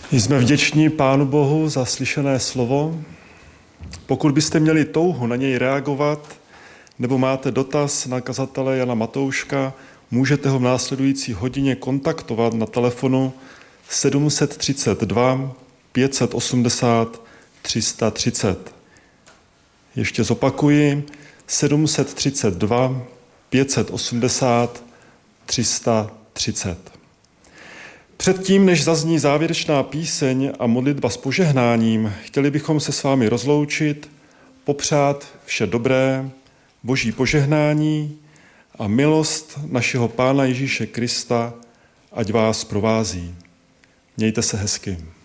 Jsme vděční Pánu Bohu za slyšené slovo. Pokud byste měli touhu na něj reagovat, nebo máte dotaz na kazatele Jana Matouška, můžete ho v následující hodině kontaktovat na telefonu 732 580 330. Ještě zopakuji 732 580 330. Předtím, než zazní závěrečná píseň a modlitba s požehnáním, chtěli bychom se s vámi rozloučit, popřát vše dobré, Boží požehnání a milost našeho Pána Ježíše Krista, ať vás provází. Mějte se hezky.